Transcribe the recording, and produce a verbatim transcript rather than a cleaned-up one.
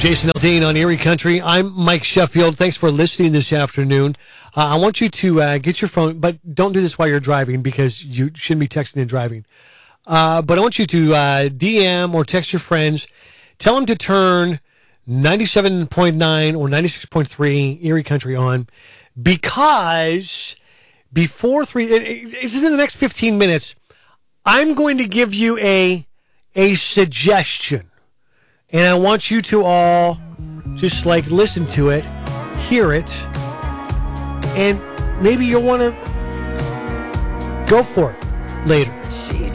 Jason Aldean on Erie Country. I'm Mike Sheffield. Thanks for listening this afternoon. Uh, I want you to uh, get your phone, but don't do this while you're driving because you shouldn't be texting and driving. Uh, but I want you to uh, D M or text your friends. Tell them to turn ninety-seven point nine or ninety-six point three Erie Country on, because before three, it, it, this is in the next fifteen minutes, I'm going to give you a a suggestion. And I want you to all just like listen to it, hear it, and maybe you'll want to go for it later.